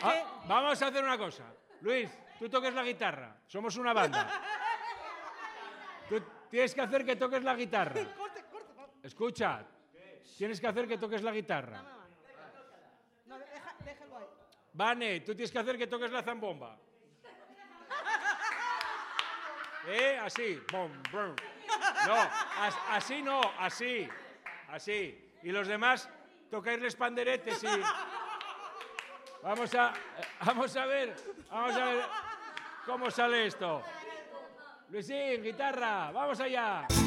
Vamos a hacer una cosa. Luis, tú toques la guitarra. Somos una banda. Tú tienes que hacer que toques la guitarra. Escucha, tienes que hacer que toques la guitarra. No, déjalo ahí. Vane, tú tienes que hacer que toques la zambomba. Así. Bom, bom. No, así no, así. Así. Y los demás tocáis los panderetes y... Vamos a ver cómo sale esto. Luisín, guitarra, vamos allá.